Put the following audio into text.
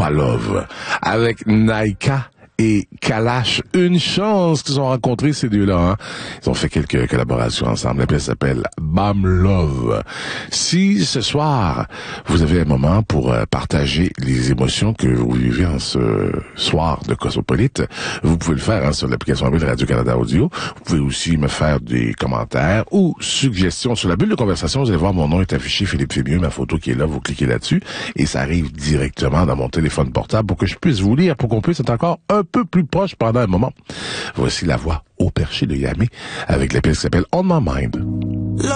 Topalov avec Naika et Kalash. Une chance qu'ils ont rencontré ces deux-là. Hein? Ils ont fait quelques collaborations ensemble. La pièce s'appelle Bam Love. Si ce soir, vous avez un moment pour partager les émotions que vous vivez en ce soir de Cosmopolite, vous pouvez le faire hein, sur l'application mobile Radio-Canada Audio. Vous pouvez aussi me faire des commentaires ou suggestions sur la bulle de conversation. Vous allez voir, mon nom est affiché, Philippe Fémieux, ma photo qui est là, vous cliquez là-dessus et ça arrive directement dans mon téléphone portable pour que je puisse vous lire, pour qu'on puisse être encore un peu plus proche pendant un moment. Voici la voix au perché de Yamé avec la pièce qui s'appelle On My Mind.